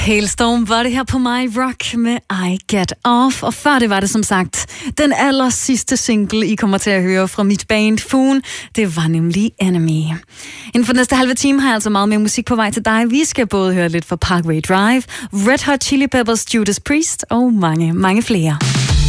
Hailstorm var det her på My Rock med I Get Off, og før det var det som sagt den aller sidste single, I kommer til at høre fra mit band Foon. Det var nemlig Enemy. Inden for den næste halve time har jeg altså meget mere musik på vej til dig. Vi skal både høre lidt fra Parkway Drive, Red Hot Chili Peppers, Judas Priest og mange, mange flere.